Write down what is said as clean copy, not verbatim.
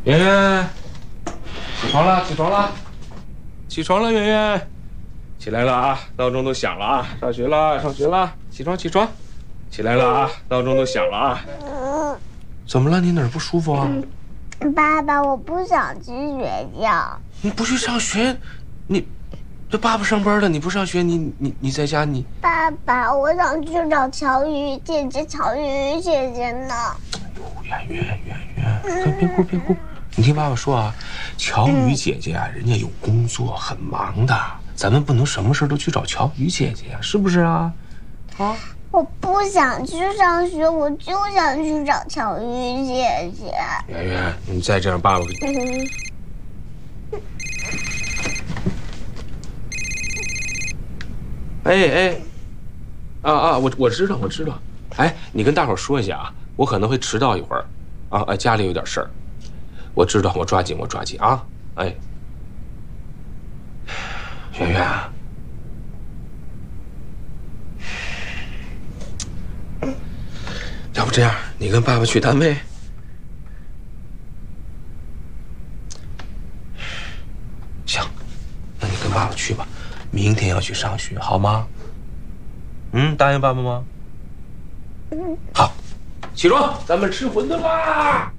圆圆，起床了，起床了，起床了，圆圆，起来了啊！闹钟都响了啊！上学了，上学了，起床，起床，起来了啊！闹钟都响了啊！怎么了？你哪儿不舒服啊？ 爸爸，我不想去学校。 你不去上学，你这爸爸上班了，你不上学，你在家你。 爸爸，我想去找乔宇姐姐，乔宇姐姐呢？ 哎呦，圆，别哭别哭，你听爸爸说啊，乔宇姐姐啊，人家有工作，很忙的，咱们不能什么事都去找乔宇姐姐呀，是不是啊？啊。 我不想去上学，我就想去找乔宇姐姐。 圆圆，你再这样，爸爸。我知道，我知道。哎，你跟大伙说一下啊，我可能会迟到一会儿，啊，家里有点事儿。我知道，我抓紧啊。哎，圆圆啊。要不这样，你跟爸爸去单位。行，那你跟爸爸去吧，明天要去上学，好吗？答应爸爸吗？好，起床，咱们吃馄饨啦！